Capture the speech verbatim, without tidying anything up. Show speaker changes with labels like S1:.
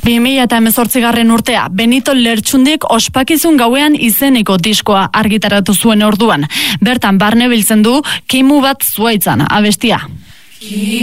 S1: bi mila hemezortzigarren urtea, Benito Lertxundik ospakizun gauean izeneko diskoa argitaratu zuen orduan. Bertan barne biltzen du Kimu bat zuaitzan, abestia.